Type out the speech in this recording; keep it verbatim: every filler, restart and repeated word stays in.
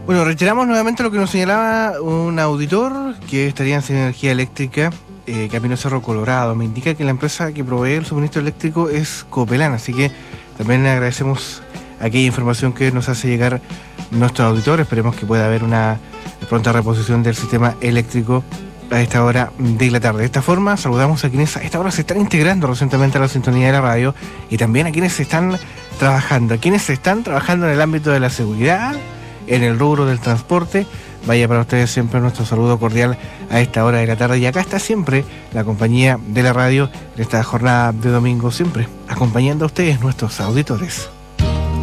Bueno, reiteramos nuevamente lo que nos señalaba un auditor, que estaría en energía eléctrica, eh, Camino Cerro Colorado. Me indica que la empresa que provee el suministro eléctrico es Copelán, así que también agradecemos aquella información que nos hace llegar nuestro auditor. Esperemos que pueda haber una pronta reposición del sistema eléctrico a esta hora de la tarde. De esta forma, saludamos a quienes a esta hora se están integrando recientemente a la sintonía de la radio y también a quienes están trabajando, a quienes están trabajando en el ámbito de la seguridad, en el rubro del transporte. Vaya para ustedes siempre nuestro saludo cordial a esta hora de la tarde. Y acá está siempre la compañía de la radio en esta jornada de domingo, siempre acompañando a ustedes, nuestros auditores.